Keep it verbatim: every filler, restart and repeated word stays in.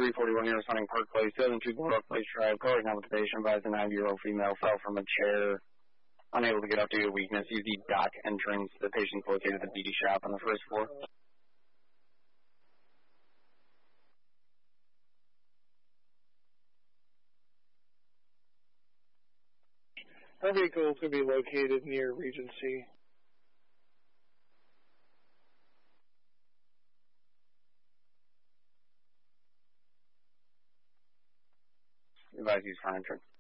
three forty-one Eros Hunting Park Place, two oh two Boardwalk Place Drive, calling out with the patient, advised a ninety-year-old female fell from a chair, unable to get up due to weakness. Use the dock entrance. The patient's located at the beauty shop on the first floor. Our vehicle is going to be located near Regency. Advise use fire entrance.